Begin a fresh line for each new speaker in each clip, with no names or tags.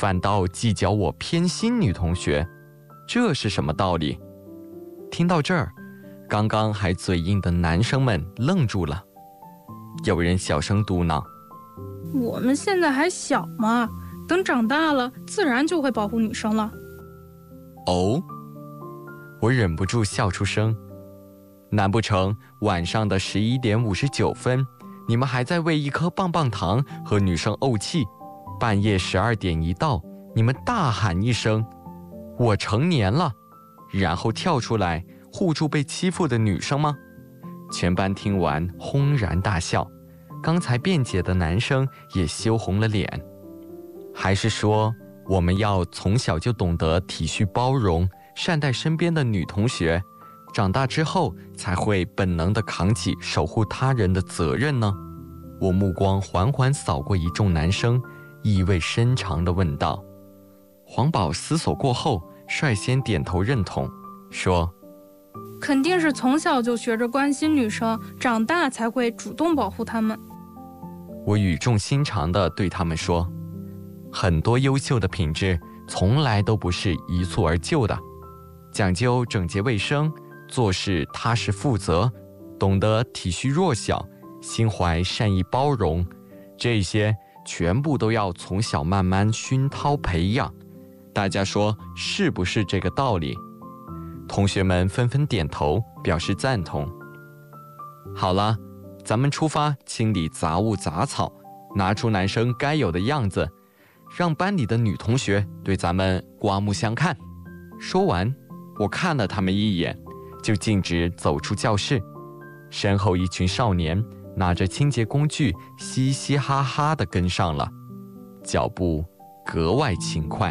反倒计较我偏心女同学，这是什么道理？听到这儿，刚刚还嘴硬的男生们愣住了。有人小声嘟囔：
我们现在还小嘛，等长大了自然就会保护女生了。
哦，我忍不住笑出声。难不成晚上的11点59分，你们还在为一颗棒棒糖和女生怄气？半夜12点一到，你们大喊一声我成年了，然后跳出来护住被欺负的女生吗？全班听完轰然大笑，刚才辩解的男生也羞红了脸。还是说我们要从小就懂得体恤包容，善待身边的女同学，长大之后才会本能地扛起守护他人的责任呢？我目光缓缓扫过一众男生，意味深长地问道。黄宝思索过后，率先点头认同，说：
肯定是从小就学着关心女生，长大才会主动保护她们。
我语重心长地对他们说，很多优秀的品质从来都不是一蹴而就的，讲究整洁卫生，做事踏实负责，懂得体恤弱小，心怀善意包容，这些全部都要从小慢慢熏陶培养。大家说是不是这个道理？同学们纷纷点头表示赞同。好了，咱们出发清理杂物杂草，拿出男生该有的样子，让班里的女同学对咱们刮目相看。说完，我看了他们一眼，就径直走出教室。身后一群少年拿着清洁工具，嘻嘻哈哈地跟上了，脚步格外轻快。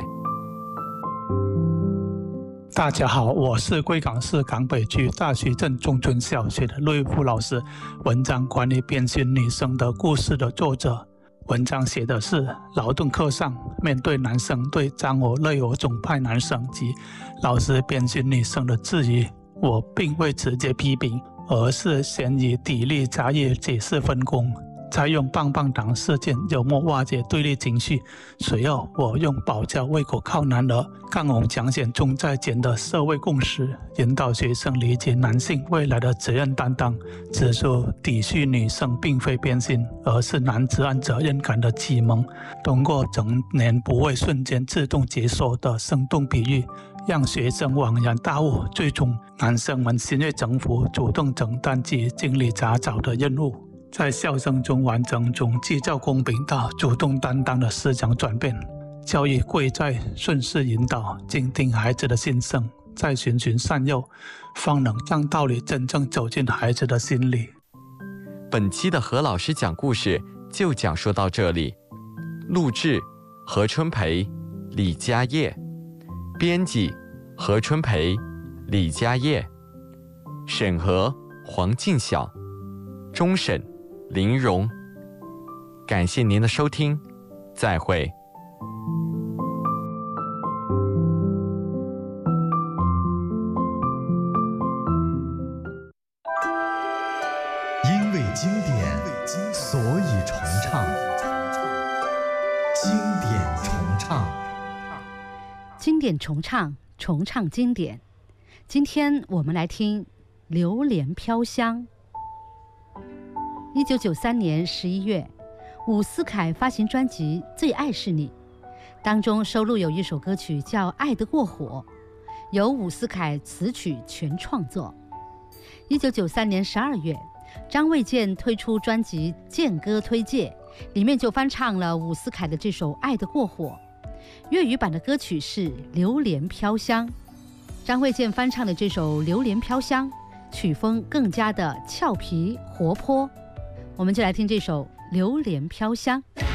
大家好，我是贵港市港北区大溪镇中村小学的陆玉富老师。文章关于变性女生的故事的作者，文章写的是劳动课上，面对男生对张我类我种派男生及老师变性女生的质疑，我并未直接批评，而是先以砥砺扎业解释分工，再用棒棒糖事件幽默化解对立情绪。随后我用保教胃口靠男儿杠红讲显中在简的社会共识，引导学生理解男性未来的责任担当，指出体恤女生并非变性，而是男子汉责任感的启蒙。通过成年不会瞬间自动解锁的生动比喻，让学生恍然大悟，最终男生们心悦诚服，主动承担起清理杂草的任务，在笑声中完成从计较公平到主动担当的思想转变。教育贵在顺势引导，静听孩子的心声，再循循善诱，方能让道理真正走进孩子的心里。
本期的何老师讲故事就讲述到这里。录制何春培、李佳业，编辑何春培、李佳业，审核黄静晓，终审林荣。感谢您的收听，再会。
因为经典，所以重唱。经典重唱，
经典重唱，重唱经典。今天我们来听《榴莲飘香》。1993年11月，伍思凯发行专辑《最爱是你》，当中收录有一首歌曲叫《爱得过火》，由伍思凯词曲全创作。1993年12月，张卫健推出专辑《健歌推介》，里面就翻唱了伍思凯的这首《爱得过火》，粤语版的歌曲是《榴莲飘香》。张卫健翻唱的这首《榴莲飘香》，曲风更加的俏皮活泼。我们就来听这首《榴莲飘香》。